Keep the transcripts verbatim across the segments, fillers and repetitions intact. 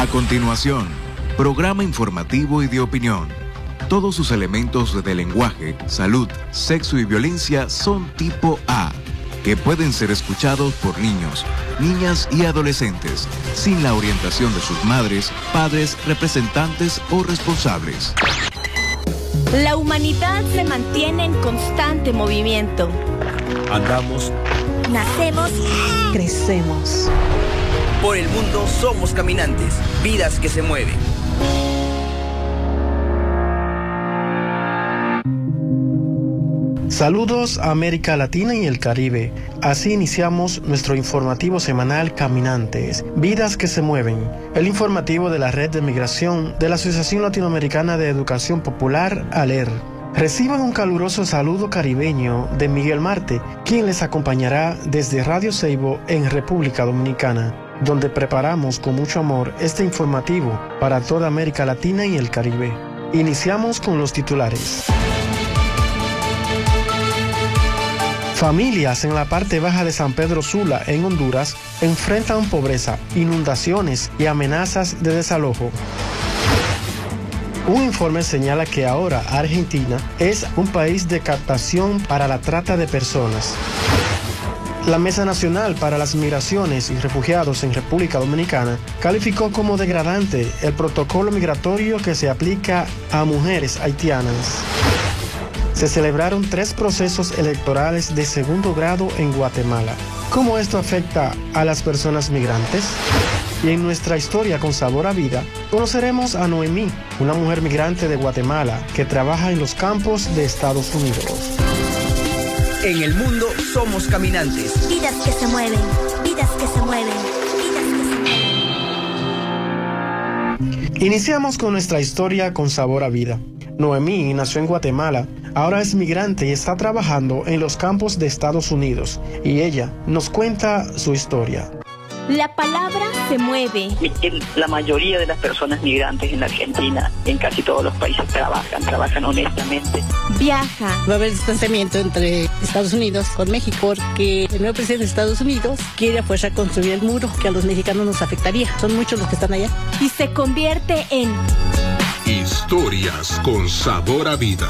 A continuación, programa informativo y de opinión. Todos sus elementos de lenguaje, salud, sexo y violencia son tipo A, que pueden ser escuchados por niños, niñas y adolescentes, sin la orientación de sus madres, padres, representantes o responsables. La humanidad se mantiene en constante movimiento. Andamos. Nacemos. Crecemos. Por el mundo somos caminantes, vidas que se mueven. Saludos a América Latina y el Caribe. Así iniciamos nuestro informativo semanal Caminantes, vidas que se mueven. El informativo de la Red de Migración de la Asociación Latinoamericana de Educación Popular, ALER. Reciban un caluroso saludo caribeño de Miguel Marte, quien les acompañará desde Radio Ceibo en República Dominicana, donde preparamos con mucho amor este informativo para toda América Latina y el Caribe. Iniciamos con los titulares. Familias en la parte baja de San Pedro Sula, en Honduras, enfrentan pobreza, inundaciones y amenazas de desalojo. Un informe señala que ahora Argentina es un país de captación para la trata de personas. La Mesa Nacional para las Migraciones y Refugiados en República Dominicana calificó como degradante el protocolo migratorio que se aplica a mujeres haitianas. Se celebraron tres procesos electorales de segundo grado en Guatemala. ¿Cómo esto afecta a las personas migrantes? Y en nuestra historia con sabor a vida, conoceremos a Noemí, una mujer migrante de Guatemala que trabaja en los campos de Estados Unidos. En el mundo somos caminantes. Vidas que se mueven, vidas que se mueven, vidas que se mueven. Iniciamos con nuestra historia con sabor a vida. Noemí nació en Guatemala, ahora es migrante y está trabajando en los campos de Estados Unidos, y ella nos cuenta su historia. La palabra se mueve. La mayoría de las personas migrantes en la Argentina, en casi todos los países, trabajan, trabajan honestamente. Viaja. Va a haber distanciamiento entre Estados Unidos con México, porque el nuevo presidente de Estados Unidos quiere a fuerza construir el muro que a los mexicanos nos afectaría. Son muchos los que están allá. Y se convierte en... Historias con sabor a vida.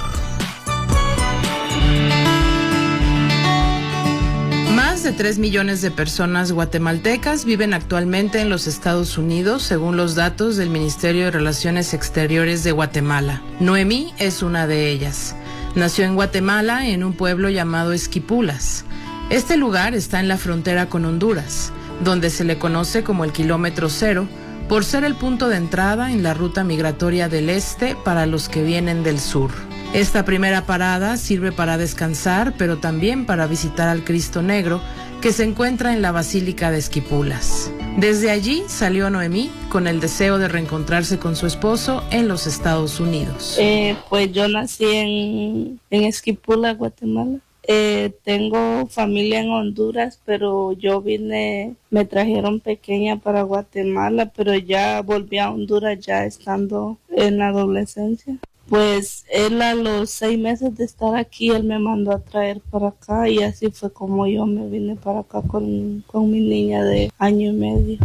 Más de tres millones de personas guatemaltecas viven actualmente en los Estados Unidos, según los datos del Ministerio de Relaciones Exteriores de Guatemala. Noemí es una de ellas. Nació en Guatemala, en un pueblo llamado Esquipulas. Este lugar está en la frontera con Honduras, donde se le conoce como el kilómetro cero, por ser el punto de entrada en la ruta migratoria del este para los que vienen del sur. Esta primera parada sirve para descansar, pero también para visitar al Cristo Negro, que se encuentra en la Basílica de Esquipulas. Desde allí salió Noemí con el deseo de reencontrarse con su esposo en los Estados Unidos. Eh, pues yo nací en, en Esquipulas, Guatemala. Eh, tengo familia en Honduras, pero yo vine, me trajeron pequeña para Guatemala, pero ya volví a Honduras ya estando en la adolescencia. Pues él a los seis meses de estar aquí, él me mandó a traer para acá y así fue como yo me vine para acá con, con mi niña de año y medio.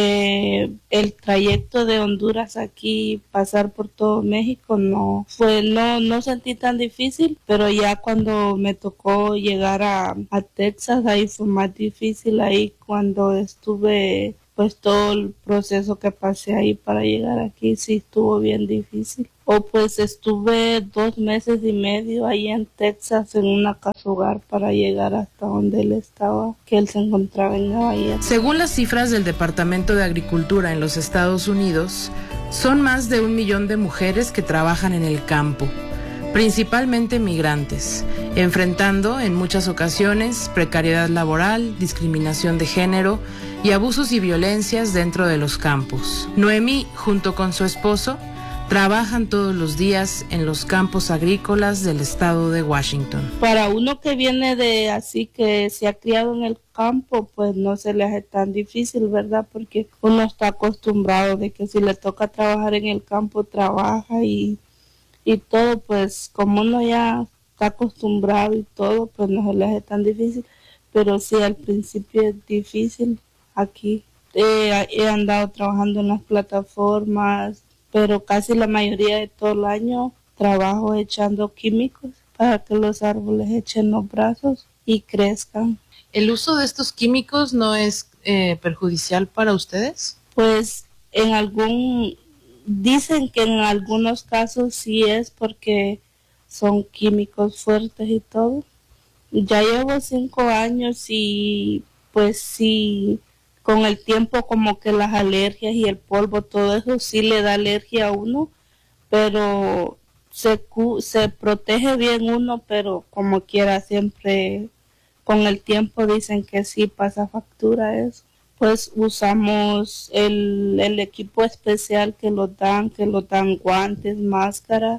Eh, el trayecto de Honduras aquí, pasar por todo México, no fue, no, no sentí tan difícil, pero ya cuando me tocó llegar a, a Texas, ahí fue más difícil, ahí cuando estuve, pues todo el proceso que pasé ahí para llegar aquí, sí estuvo bien difícil. O pues estuve dos meses y medio ahí en Texas en una casa hogar para llegar hasta donde él estaba, que él se encontraba en Nueva York. Según las cifras del Departamento de Agricultura en los Estados Unidos, son más de un millón de mujeres que trabajan en el campo, principalmente migrantes, enfrentando en muchas ocasiones precariedad laboral, discriminación de género y abusos y violencias dentro de los campos. Noemí, junto con su esposo, trabajan todos los días en los campos agrícolas del estado de Washington. Para uno que viene de así, que se ha criado en el campo, pues no se le hace tan difícil, ¿verdad? Porque uno está acostumbrado de que si le toca trabajar en el campo, trabaja y, y todo, pues como uno ya está acostumbrado y todo, pues no se le hace tan difícil. Pero sí, al principio es difícil aquí. eh, he andado trabajando en las plataformas, pero casi la mayoría de todo el año trabajo echando químicos para que los árboles echen los brazos y crezcan. ¿El uso de estos químicos no es eh, perjudicial para ustedes? Pues en algún, dicen que en algunos casos sí es porque son químicos fuertes y todo. Ya llevo cinco años y pues sí, con el tiempo como que las alergias y el polvo, todo eso sí le da alergia a uno, pero se, se protege bien uno, pero como quiera siempre con el tiempo dicen que sí pasa factura eso. Pues usamos el, el equipo especial que los dan, que los dan guantes, máscara,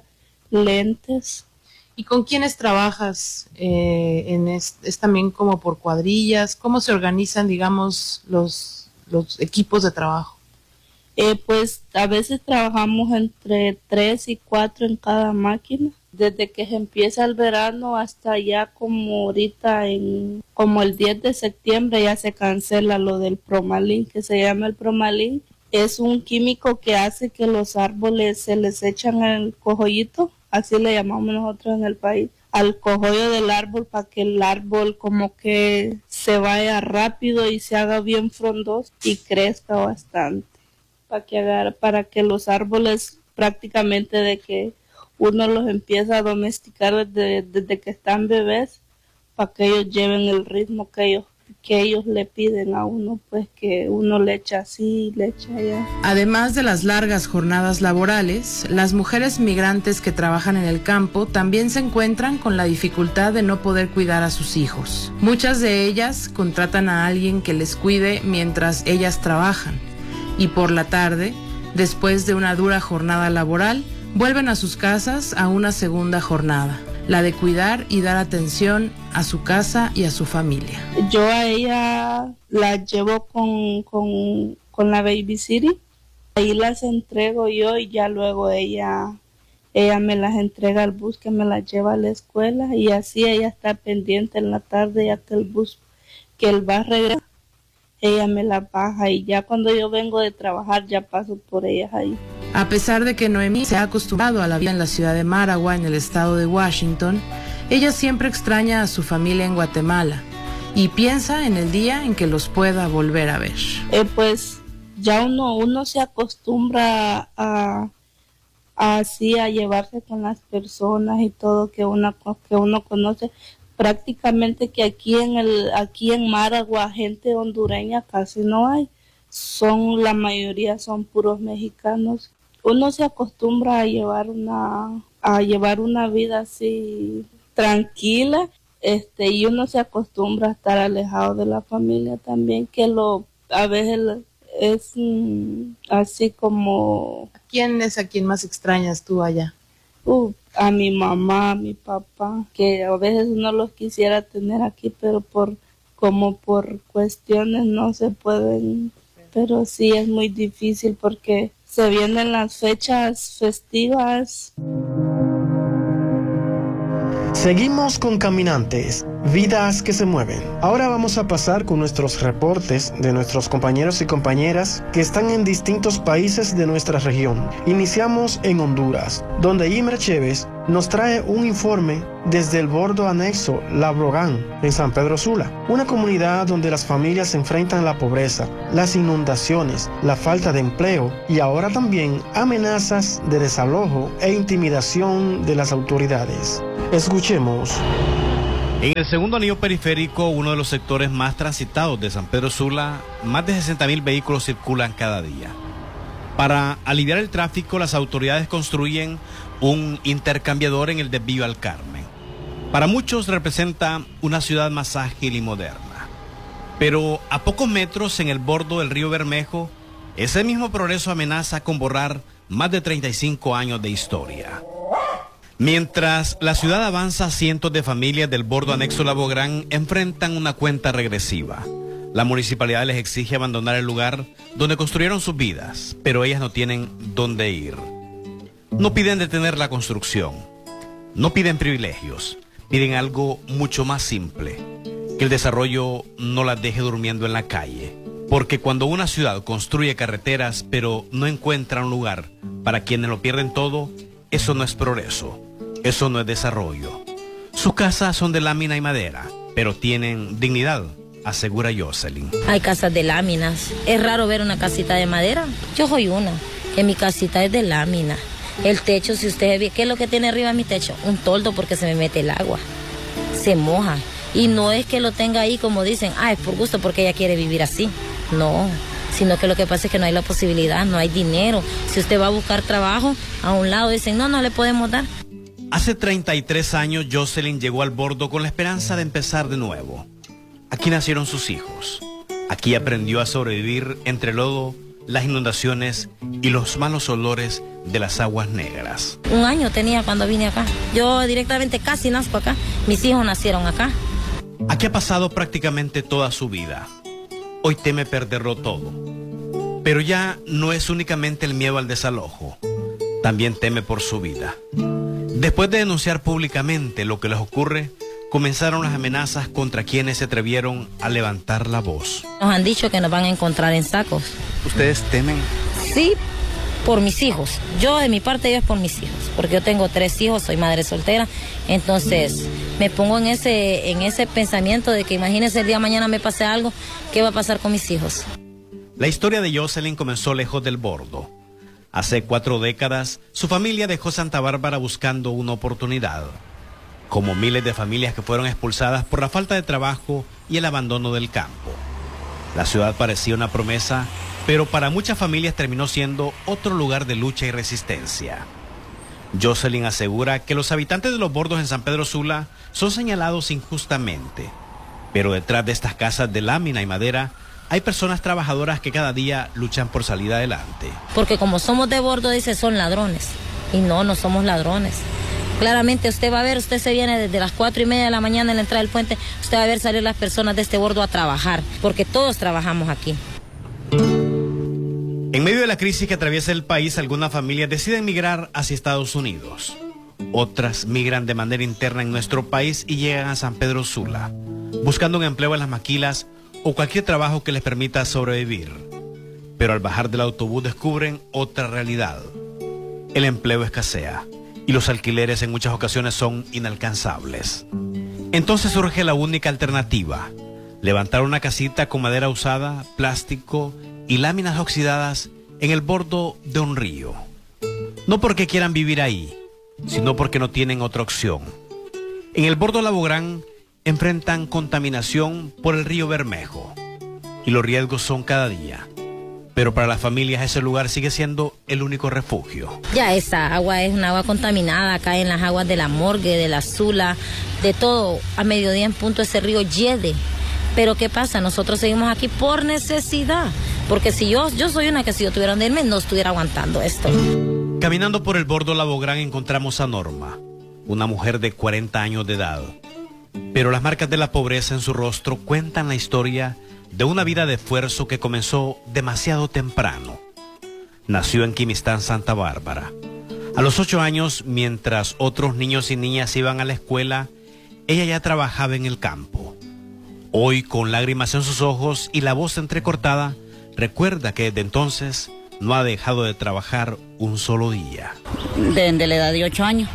lentes. ¿Y con quiénes trabajas? Eh, en es, ¿Es también como por cuadrillas? ¿Cómo se organizan, digamos, los, los equipos de trabajo? Eh, pues a veces trabajamos entre tres y cuatro en cada máquina. Desde que se empieza el verano hasta ya como ahorita, en como el diez de septiembre ya se cancela lo del Promalin, que se llama el Promalin. Es un químico que hace que los árboles se les echan el cojollito, así le llamamos nosotros en el país, al cogollo del árbol para que el árbol como que se vaya rápido y se haga bien frondoso y crezca bastante. Para que, agarre, para que los árboles prácticamente de que uno los empieza a domesticar desde, desde que están bebés, para que ellos lleven el ritmo que ellos que ellos le piden a uno, pues que uno le echa así, le echa allá. Además de las largas jornadas laborales, las mujeres migrantes que trabajan en el campo también se encuentran con la dificultad de no poder cuidar a sus hijos. Muchas de ellas contratan a alguien que les cuide mientras ellas trabajan, y por la tarde, después de una dura jornada laboral, vuelven a sus casas a una segunda jornada, la de cuidar y dar atención a su casa y a su familia. Yo a ella la llevo con, con, con la Baby City, ahí las entrego yo y ya luego ella, ella me las entrega al bus que me las lleva a la escuela y así ella está pendiente en la tarde ya que el bus, que él va a regresar, ella me la baja y ya cuando yo vengo de trabajar ya paso por ellas ahí. A pesar de que Noemí se ha acostumbrado a la vida en la ciudad de Maragua, en el estado de Washington, ella siempre extraña a su familia en Guatemala y piensa en el día en que los pueda volver a ver. Eh, pues ya uno, uno se acostumbra a, a así a llevarse con las personas y todo que uno, que uno conoce. Prácticamente que aquí en el, aquí en Maragua gente hondureña casi no hay. Son, la mayoría son puros mexicanos. Uno se acostumbra a llevar una, a llevar una vida así tranquila, este, y uno se acostumbra a estar alejado de la familia también, que lo, a veces es mm, así como... ¿A quién es a quien más extrañas tú allá? Uh, a mi mamá, a mi papá, que a veces uno los quisiera tener aquí, pero por, como por cuestiones no se pueden... Pero sí es muy difícil porque se vienen las fechas festivas. Seguimos con Caminantes, vidas que se mueven. Ahora vamos a pasar con nuestros reportes de nuestros compañeros y compañeras que están en distintos países de nuestra región. Iniciamos en Honduras, donde Imer Chévez nos trae un informe desde el bordo anexo La Brogán, en San Pedro Sula, una comunidad donde las familias enfrentan la pobreza, las inundaciones, la falta de empleo y ahora también amenazas de desalojo e intimidación de las autoridades. Escuchemos. En el segundo anillo periférico, uno de los sectores más transitados de San Pedro Sula, más de sesenta mil vehículos circulan cada día. Para aliviar el tráfico, las autoridades construyen un intercambiador en el desvío al Carmen. Para muchos representa una ciudad más ágil y moderna. Pero a pocos metros en el bordo del río Bermejo, ese mismo progreso amenaza con borrar más de treinta y cinco años de historia. Mientras la ciudad avanza, cientos de familias del bordo anexo La Brogán enfrentan una cuenta regresiva. La municipalidad les exige abandonar el lugar donde construyeron sus vidas, pero ellas no tienen dónde ir. No piden detener la construcción, no piden privilegios, piden algo mucho más simple, que el desarrollo no las deje durmiendo en la calle, Porque cuando una ciudad construye carreteras pero no encuentra un lugar para quienes lo pierden todo, eso no es progreso, eso no es desarrollo. Sus casas son de lámina y madera, pero tienen dignidad, asegura Jocelyn. Hay casas de láminas. Es raro ver una casita de madera. Yo soy una, que mi casita es de lámina. El techo, si ustedes ven, ¿qué es lo que tiene arriba mi techo? Un toldo porque se me mete el agua. Se moja. Y no es que lo tenga ahí como dicen, ah, es por gusto porque ella quiere vivir así. No, sino que lo que pasa es que no hay la posibilidad, no hay dinero. Si usted va a buscar trabajo, a un lado dicen, no, no le podemos dar. Hace treinta y tres años, Jocelyn llegó al Bordo con la esperanza de empezar de nuevo. Aquí nacieron sus hijos. Aquí aprendió a sobrevivir entre el lodo, las inundaciones y los malos olores de las aguas negras. Un año tenía cuando vine acá. Yo directamente casi nazco acá. Mis hijos nacieron acá. Aquí ha pasado prácticamente toda su vida. Hoy teme perderlo todo. Pero ya no es únicamente el miedo al desalojo. También teme por su vida. Después de denunciar públicamente lo que les ocurre, comenzaron las amenazas contra quienes se atrevieron a levantar la voz. Nos han dicho que nos van a encontrar en sacos. ¿Ustedes temen? Sí, por mis hijos. Yo de mi parte yo es por mis hijos, porque yo tengo tres hijos, soy madre soltera, entonces me pongo en ese, en ese pensamiento de que imagínense el día de mañana me pase algo, ¿qué va a pasar con mis hijos? La historia de Jocelyn comenzó lejos del Bordo. Hace cuatro décadas, su familia dejó Santa Bárbara buscando una oportunidad. Como miles de familias que fueron expulsadas por la falta de trabajo y el abandono del campo. La ciudad parecía una promesa, pero para muchas familias terminó siendo otro lugar de lucha y resistencia. Jocelyn asegura que los habitantes de los Bordos en San Pedro Sula son señalados injustamente, pero detrás de estas casas de lámina y madera hay personas trabajadoras que cada día luchan por salir adelante. Porque como somos de Bordo, dice, son ladrones, y no, no somos ladrones. Claramente usted va a ver, usted se viene desde las cuatro y media de la mañana en la entrada del puente, usted va a ver salir las personas de este Bordo a trabajar, porque todos trabajamos aquí. En medio de la crisis que atraviesa el país, algunas familias deciden migrar hacia Estados Unidos. Otras migran de manera interna en nuestro país y llegan a San Pedro Sula, buscando un empleo en las maquilas o cualquier trabajo que les permita sobrevivir. Pero al bajar del autobús descubren otra realidad. El empleo escasea y los alquileres en muchas ocasiones son inalcanzables. Entonces surge la única alternativa: levantar una casita con madera usada, plástico y láminas oxidadas en el bordo de un río. No porque quieran vivir ahí, sino porque no tienen otra opción. En el Bordo Labográn enfrentan contaminación por el río Bermejo y los riesgos son cada día. Pero para las familias ese lugar sigue siendo el único refugio. Ya esa agua es una agua contaminada, cae en las aguas de la Morgue, de la Sula, de todo. A mediodía en punto ese río hiede. Pero ¿qué pasa? Nosotros seguimos aquí por necesidad. Porque si yo, yo soy una que si yo tuviera donde irme, no estuviera aguantando esto. Caminando por el Bordo Labográn encontramos a Norma, una mujer de cuarenta años de edad. Pero las marcas de la pobreza en su rostro cuentan la historia de una vida de esfuerzo que comenzó demasiado temprano. Nació en Quimistán, Santa Bárbara. A los ocho años, mientras otros niños y niñas iban a la escuela, ella ya trabajaba en el campo. Hoy, con lágrimas en sus ojos y la voz entrecortada, recuerda que desde entonces no ha dejado de trabajar un solo día. Desde la edad de ocho años.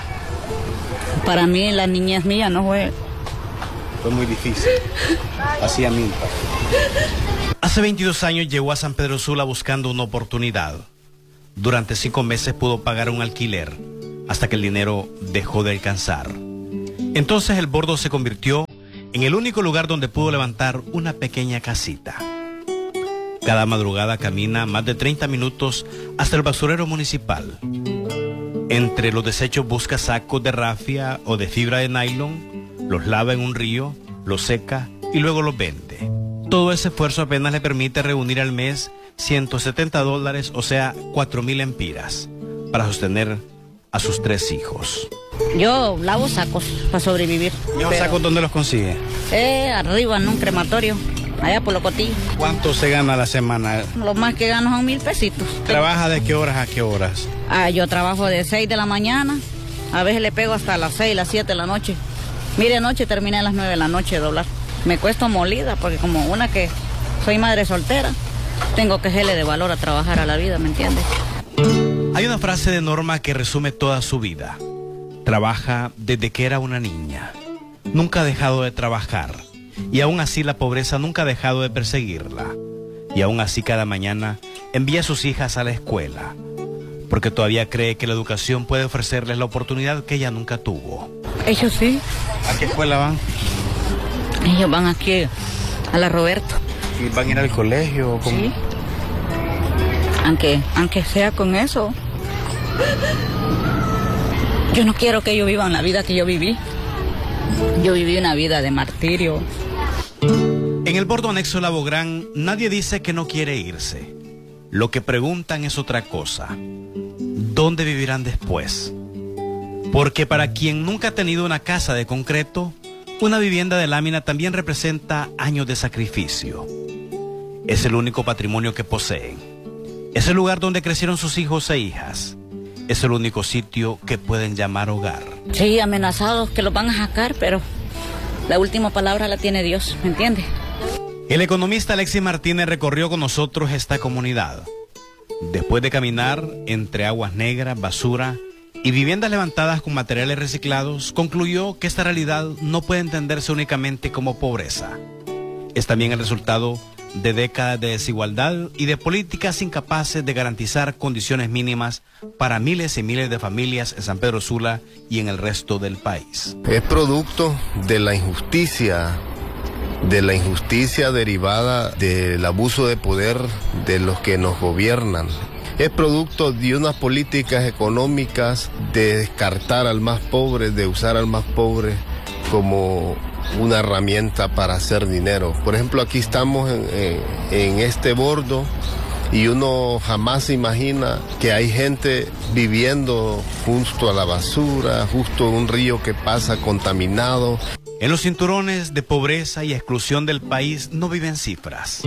Para mí, la niñez mía no fue... Fue muy difícil. Hacía milpa. Hace veintidós años llegó a San Pedro Sula buscando una oportunidad. Durante cinco meses pudo pagar un alquiler, hasta que el dinero dejó de alcanzar. Entonces el Bordo se convirtió en el único lugar donde pudo levantar una pequeña casita. Cada madrugada camina más de treinta minutos hasta el basurero municipal. Entre los desechos busca sacos de rafia o de fibra de nylon, los lava en un río, los seca y luego los vende. Todo ese esfuerzo apenas le permite reunir al mes ciento setenta dólares, o sea, cuatro mil empiras, para sostener a sus tres hijos. Yo lavo sacos para sobrevivir. ¿Y los sacos dónde los consigue? Eh, arriba en un crematorio, allá por Locotillo. ¿Cuánto se gana a la semana? Lo más que gano son mil pesitos. ¿Trabaja de qué horas a qué horas? Ah, yo trabajo de seis de la mañana, a veces le pego hasta las seis, las siete de la noche. Mire, anoche terminé a las nueve de la noche de doblar. Me cuesto molida porque como una que soy madre soltera, tengo que hacerle de valor a trabajar a la vida, ¿me entiendes? Hay una frase de Norma que resume toda su vida. Trabaja desde que era una niña. Nunca ha dejado de trabajar. Y aún así la pobreza nunca ha dejado de perseguirla. Y aún así cada mañana envía a sus hijas a la escuela. Porque todavía cree que la educación puede ofrecerles la oportunidad que ella nunca tuvo. Ellos sí. ¿A qué escuela van? Ellos van aquí a la Roberto. ¿Y van a ir al colegio? ¿Cómo? Sí. Aunque, aunque sea con eso. Yo no quiero que ellos vivan la vida que yo viví. Yo viví una vida de martirio. En el bordo anexo La Bográn, nadie dice que no quiere irse. Lo que preguntan es otra cosa. ¿Dónde vivirán después? Porque para quien nunca ha tenido una casa de concreto, una vivienda de lámina también representa años de sacrificio. Es el único patrimonio que poseen. Es el lugar donde crecieron sus hijos e hijas. Es el único sitio que pueden llamar hogar. Sí, amenazados que los van a sacar, pero la última palabra la tiene Dios, ¿me entiendes? El economista Alexis Martínez recorrió con nosotros esta comunidad. Después de caminar entre aguas negras, basura y viviendas levantadas con materiales reciclados, concluyó que esta realidad no puede entenderse únicamente como pobreza. Es también el resultado de décadas de desigualdad y de políticas incapaces de garantizar condiciones mínimas para miles y miles de familias en San Pedro Sula y en el resto del país. Es producto de la injusticia, de la injusticia derivada del abuso de poder de los que nos gobiernan. Es producto de unas políticas económicas de descartar al más pobre, de usar al más pobre como una herramienta para hacer dinero. Por ejemplo, aquí estamos en, en, en este bordo y uno jamás se imagina que hay gente viviendo justo a la basura, justo un río que pasa contaminado. En los cinturones de pobreza y exclusión del país no viven cifras.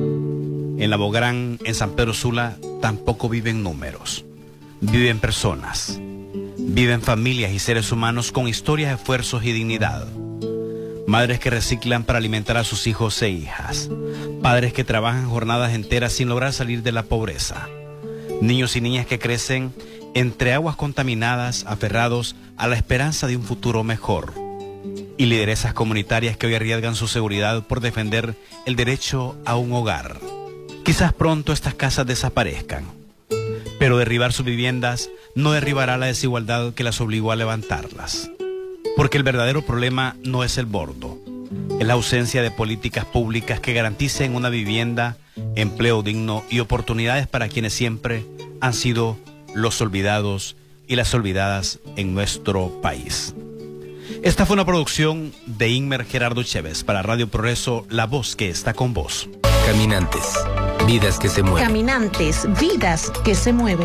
En La Bográn, en San Pedro Sula, tampoco viven números. Viven personas. Viven familias y seres humanos con historias, esfuerzos y dignidad. Madres que reciclan para alimentar a sus hijos e hijas. Padres que trabajan jornadas enteras sin lograr salir de la pobreza. Niños y niñas que crecen entre aguas contaminadas, aferrados a la esperanza de un futuro mejor. Y lideresas comunitarias que hoy arriesgan su seguridad por defender el derecho a un hogar. Quizás pronto estas casas desaparezcan, pero derribar sus viviendas no derribará la desigualdad que las obligó a levantarlas. Porque el verdadero problema no es el bordo, es la ausencia de políticas públicas que garanticen una vivienda, empleo digno y oportunidades para quienes siempre han sido los olvidados y las olvidadas en nuestro país. Esta fue una producción de Inmer Gerardo Chévez para Radio Progreso, la voz que está con vos. Caminantes, vidas que se mueven. Caminantes, vidas que se mueven.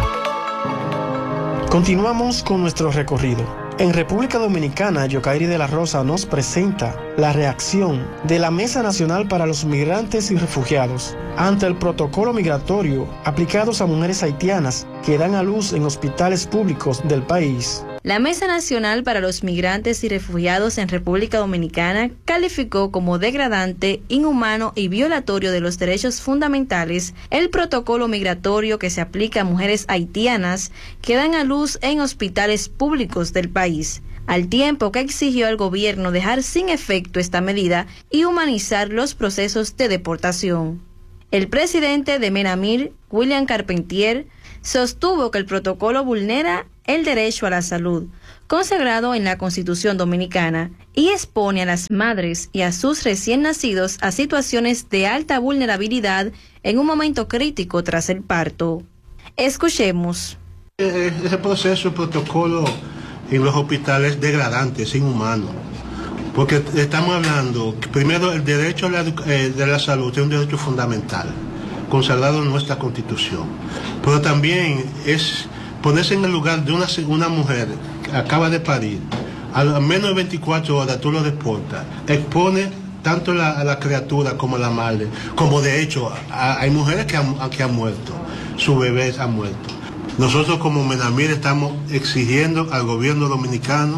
Continuamos con nuestro recorrido. En República Dominicana, Yokairi de la Rosa nos presenta la reacción de la Mesa Nacional para los Migrantes y Refugiados ante el protocolo migratorio aplicados a mujeres haitianas que dan a luz en hospitales públicos del país. La Mesa Nacional para los Migrantes y Refugiados en República Dominicana calificó como degradante, inhumano y violatorio de los derechos fundamentales el protocolo migratorio que se aplica a mujeres haitianas que dan a luz en hospitales públicos del país, al tiempo que exigió al gobierno dejar sin efecto esta medida y humanizar los procesos de deportación. El presidente de MENAMIR, William Carpentier, sostuvo que el protocolo vulnera el derecho a la salud, consagrado en la Constitución Dominicana, y expone a las madres y a sus recién nacidos a situaciones de alta vulnerabilidad en un momento crítico tras el parto. Escuchemos. Ese proceso, el protocolo en los hospitales es degradante, es inhumano, porque estamos hablando, que primero el derecho a la, eh, de la salud es un derecho fundamental, consagrado en nuestra Constitución, pero también es ponerse en el lugar de una, una mujer que acaba de parir, a menos de veinticuatro horas tú lo deportas, expone tanto la, a la criatura como a la madre, como de hecho a, hay mujeres que han, que han muerto, sus bebés han muerto. Nosotros como MENAMIR estamos exigiendo al gobierno dominicano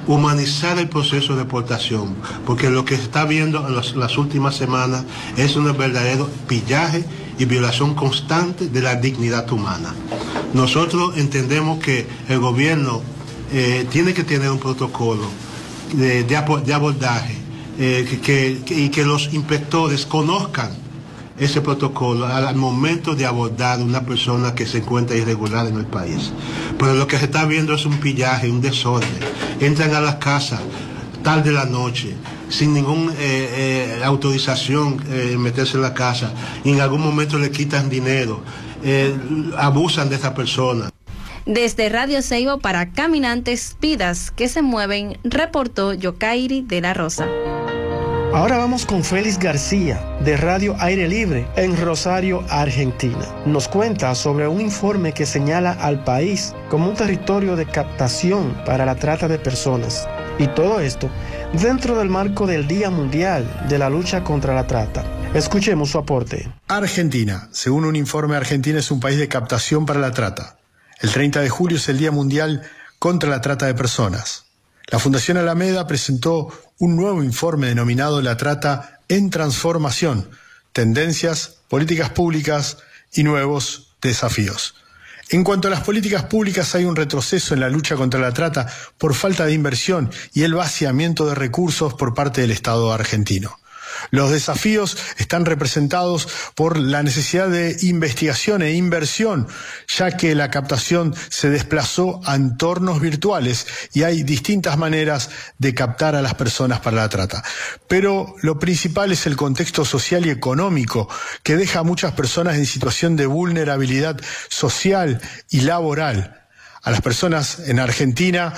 humanizar el proceso de deportación, porque lo que se está viendo en los, las últimas semanas es un verdadero pillaje y violación constante de la dignidad humana. Nosotros entendemos que el gobierno eh, tiene que tener un protocolo de, de, de abordaje eh, que, que, y que los inspectores conozcan ese protocolo al momento de abordar a una persona que se encuentra irregular en el país. Pero lo que se está viendo es un pillaje, un desorden. Entran a las casas tarde de la noche, sin ninguna eh, eh, autorización eh, meterse en la casa, y en algún momento le quitan dinero, eh, abusan de esa persona. Desde Radio Ceibo para Caminantes, Vidas que se Mueven, reportó Yokairi de la Rosa. Ahora vamos con Félix García, de Radio Aire Libre, en Rosario, Argentina. Nos cuenta sobre un informe que señala al país como un territorio de captación para la trata de personas. Y todo esto dentro del marco del Día Mundial de la Lucha contra la Trata. Escuchemos su aporte. Argentina, según un informe, Argentina es un país de captación para la trata. El treinta de julio es el Día Mundial contra la Trata de Personas. La Fundación Alameda presentó un nuevo informe denominado La Trata en Transformación, Tendencias, Políticas Públicas y Nuevos Desafíos. En cuanto a las políticas públicas, hay un retroceso en la lucha contra la trata por falta de inversión y el vaciamiento de recursos por parte del Estado argentino. Los desafíos están representados por la necesidad de investigación e inversión, ya que la captación se desplazó a entornos virtuales y hay distintas maneras de captar a las personas para la trata. Pero lo principal es el contexto social y económico, que deja a muchas personas en situación de vulnerabilidad social y laboral. A las personas en Argentina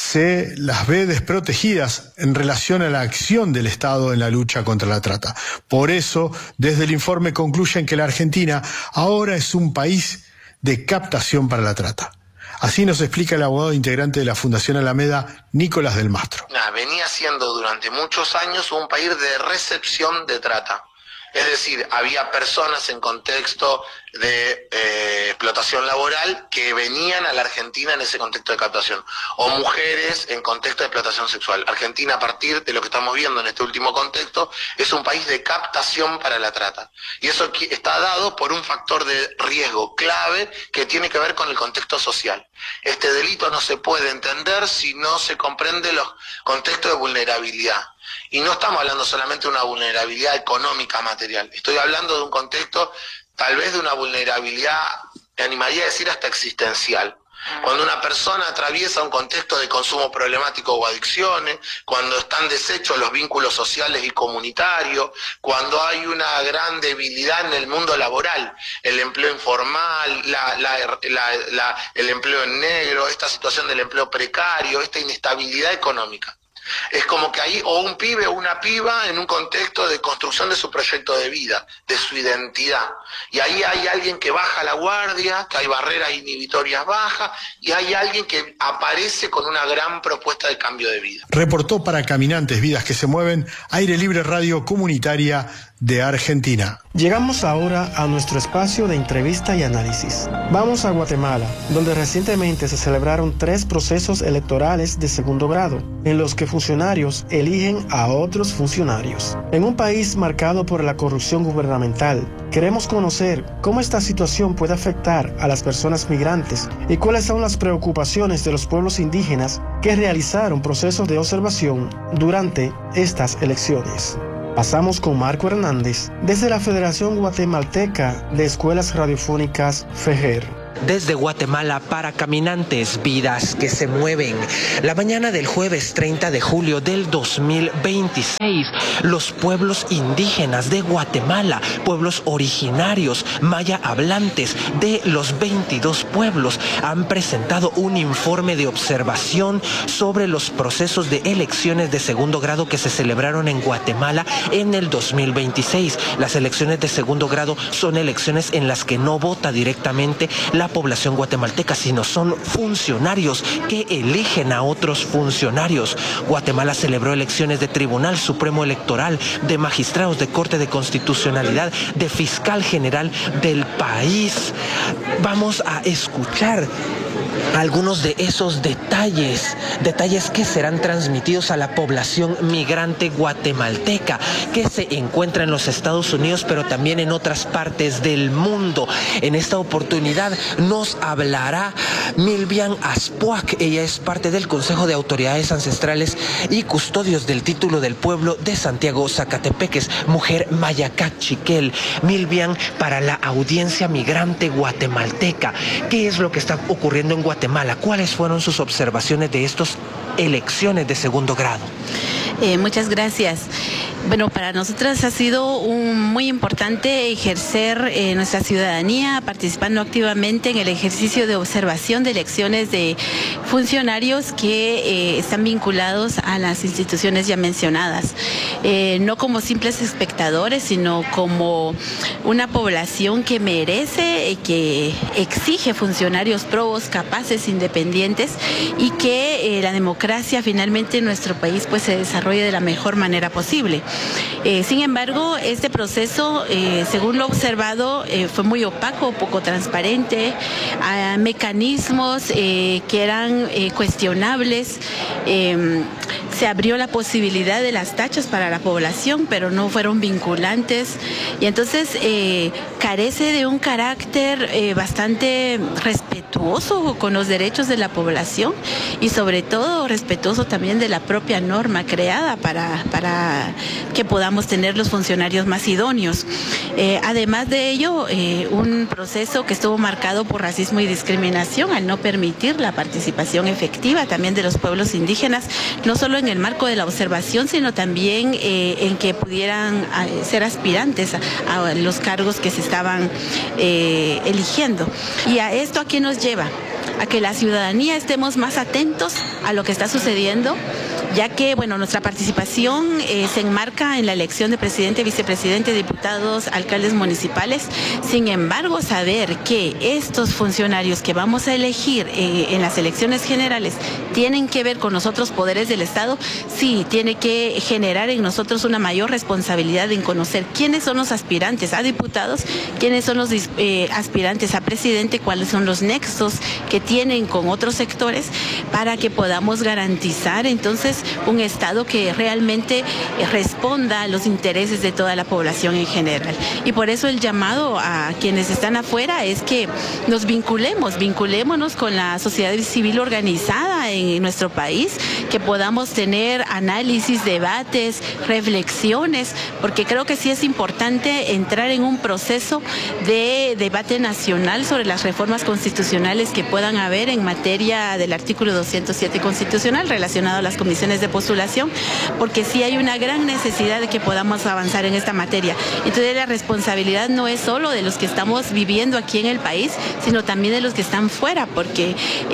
se las ve desprotegidas en relación a la acción del Estado en la lucha contra la trata. Por eso, desde el informe concluyen que la Argentina ahora es un país de captación para la trata. Así nos explica el abogado integrante de la Fundación Alameda, Nicolás del Mastro. Venía siendo durante muchos años un país de recepción de trata. Es decir, había personas en contexto de eh, explotación laboral que venían a la Argentina en ese contexto de captación, o mujeres en contexto de explotación sexual. Argentina, a partir de lo que estamos viendo en este último contexto, es un país de captación para la trata. Y eso está dado por un factor de riesgo clave que tiene que ver con el contexto social. Este delito no se puede entender si no se comprende los contextos de vulnerabilidad. Y no estamos hablando solamente de una vulnerabilidad económica material, estoy hablando de un contexto tal vez de una vulnerabilidad, me animaría a decir hasta existencial. Cuando una persona atraviesa un contexto de consumo problemático o adicciones, cuando están deshechos los vínculos sociales y comunitarios, cuando hay una gran debilidad en el mundo laboral, el empleo informal, la, la, la, la, el empleo en negro, esta situación del empleo precario, esta inestabilidad económica. Es como que hay o un pibe o una piba en un contexto de construcción de su proyecto de vida, de su identidad. Y ahí hay alguien que baja la guardia, que hay barreras inhibitorias bajas, y hay alguien que aparece con una gran propuesta de cambio de vida. Reportó para Caminantes, Vidas que se Mueven, Aire Libre Radio Comunitaria de Argentina. Llegamos ahora a nuestro espacio de entrevista y análisis. Vamos a Guatemala, donde recientemente se celebraron tres procesos electorales de segundo grado, en los que funcionarios eligen a otros funcionarios. En un país marcado por la corrupción gubernamental, queremos conocer cómo esta situación puede afectar a las personas migrantes y cuáles son las preocupaciones de los pueblos indígenas que realizaron procesos de observación durante estas elecciones. Pasamos con Marco Hernández, desde la Federación Guatemalteca de Escuelas Radiofónicas, FEGER. Desde Guatemala para Caminantes, Vidas que se Mueven. La mañana del jueves treinta de julio del dos mil veintiséis, los pueblos indígenas de Guatemala, pueblos originarios, maya hablantes de los veintidós pueblos, han presentado un informe de observación sobre los procesos de elecciones de segundo grado que se celebraron en Guatemala en el dos mil veintiséis. Las elecciones de segundo grado son elecciones en las que no vota directamente la población guatemalteca, sino son funcionarios que eligen a otros funcionarios. Guatemala celebró elecciones de Tribunal Supremo Electoral, de magistrados de Corte de Constitucionalidad, de fiscal general del país. Vamos a escuchar algunos de esos detalles, detalles que serán transmitidos a la población migrante guatemalteca que se encuentra en los Estados Unidos, pero también en otras partes del mundo. En esta oportunidad nos hablará Milvian Aspuac. Ella es parte del Consejo de Autoridades Ancestrales y Custodios del Título del Pueblo de Santiago Zacatepeques, mujer Mayacac Chiquel. Milvian, para la audiencia migrante guatemalteca, ¿qué es lo que está ocurriendo en Guatemala? ¿Cuáles fueron sus observaciones de estas elecciones de segundo grado? Eh, muchas gracias. Bueno, para nosotras ha sido un, muy importante ejercer eh, nuestra ciudadanía, participando activamente en el ejercicio de observación de elecciones de funcionarios que eh, están vinculados a las instituciones ya mencionadas. Eh, no como simples espectadores, sino como una población que merece, eh, que exige funcionarios probos, capaces, independientes, y que eh, la democracia finalmente en nuestro país pues se desarrolle de la mejor manera posible. Eh, sin embargo, este proceso, eh, según lo observado, eh, fue muy opaco, poco transparente, a mecanismos eh, que eran eh, cuestionables. Eh, se abrió la posibilidad de las tachas para la población, pero no fueron vinculantes, y entonces eh, carece de un carácter eh, bastante respetuoso con los derechos de la población y sobre todo respetuoso también de la propia norma creada para, para que podamos tener los funcionarios más idóneos. Eh, además de ello, eh, un proceso que estuvo marcado por racismo y discriminación al no permitir la participación efectiva también de los pueblos indígenas, no solo en el marco de la observación, sino también eh, en que pudieran eh, ser aspirantes a, a los cargos que se estaban eh, eligiendo. ¿Y a esto a qué nos lleva? A que la ciudadanía estemos más atentos a lo que está sucediendo, ya que, bueno, nuestra participación eh, se enmarca en la elección de presidente, vicepresidente, diputados, alcaldes municipales. Sin embargo, saber que estos funcionarios que vamos a elegir eh, en las elecciones generales tienen que ver con los otros poderes del Estado, sí, tiene que generar en nosotros una mayor responsabilidad en conocer quiénes son los aspirantes a diputados, quiénes son los eh, aspirantes a presidente, cuáles son los nexos que tienen con otros sectores, para que podamos garantizar entonces un Estado que realmente responda a los intereses de toda la población en general. Y por eso el llamado a quienes están afuera es que nos vinculemos, vinculémonos con la sociedad civil organizada en nuestro país, que podamos tener análisis, debates, reflexiones, porque creo que sí es importante entrar en un proceso de debate nacional sobre las reformas constitucionales que puedan haber en materia del artículo doscientos siete constitucional relacionado a las comisiones de postulación, porque sí hay una gran necesidad de que podamos avanzar en esta materia. Entonces la responsabilidad no es solo de los que estamos viviendo aquí en el país, sino también de los que están fuera, porque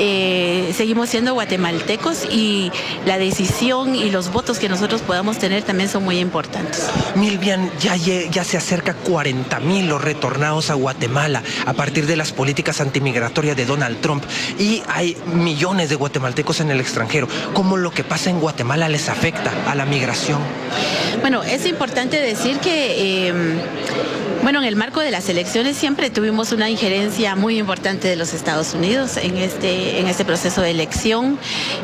eh, seguimos siendo guatemaltecos y la decisión y los votos que nosotros podamos tener también son muy importantes. Milvian, ya, ya se acerca cuarenta mil los retornados a Guatemala a partir de las políticas antimigratorias de Donald Trump, y hay millones de guatemaltecos en el extranjero. ¿Cómo lo que pasa en Guatemala les afecta a la migración? Bueno, es importante decir que eh, bueno, en el marco de las elecciones siempre tuvimos una injerencia muy importante de los Estados Unidos en este, en este proceso de elección,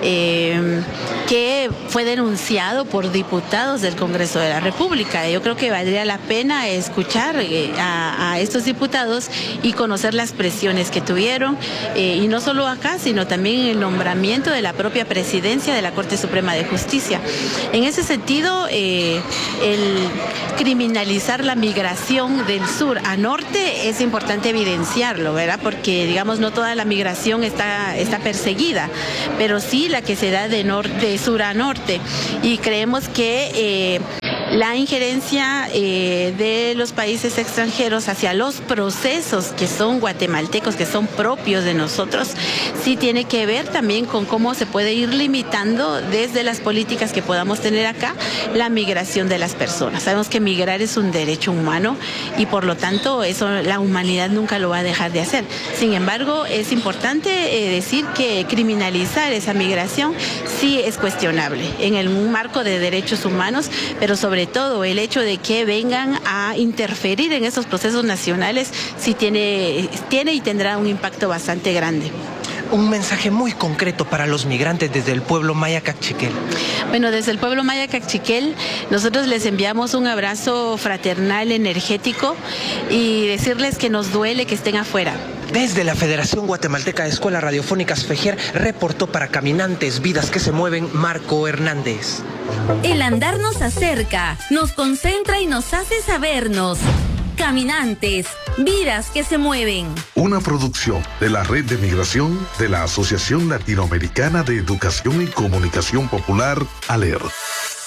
eh, que fue denunciado por diputados del Congreso de la República. Yo creo que valdría la pena escuchar eh, a, a estos diputados y conocer las presiones que tuvieron, eh, y no solo acá, sino también en el nombramiento de la propia presidencia de la Corte Suprema de Justicia. En ese sentido, eh, el criminalizar la migración del sur a norte es importante evidenciarlo, ¿verdad? Porque, digamos, no toda la migración está, está perseguida, pero sí la que se da de, nor de sur a norte. Y creemos que eh, la injerencia eh, de los países extranjeros hacia los procesos que son guatemaltecos, que son propios de nosotros, sí tiene que ver también con cómo se puede ir limitando desde las políticas que podamos tener acá la migración de las personas. Sabemos que migrar es un derecho humano y por lo tanto eso la humanidad nunca lo va a dejar de hacer. Sin embargo, es importante eh, decir que criminalizar esa migración sí es cuestionable en el, un marco de derechos humanos, pero sobre todo el hecho de que vengan a interferir en esos procesos nacionales sí tiene, tiene y tendrá un impacto bastante grande. un mensaje muy concreto para los migrantes desde el pueblo maya Cachiquel. Bueno, desde el pueblo maya Cachiquel, nosotros les enviamos un abrazo fraternal, energético, y decirles que nos duele que estén afuera. Desde la Federación Guatemalteca de Escuelas Radiofónicas FEGER, reportó para Caminantes, Vidas que se Mueven, Marco Hernández. El andar nos acerca, nos concentra y nos hace sabernos. Caminantes, Vidas que se Mueven. Una producción de la Red de Migración de la Asociación Latinoamericana de Educación y Comunicación Popular, ALER.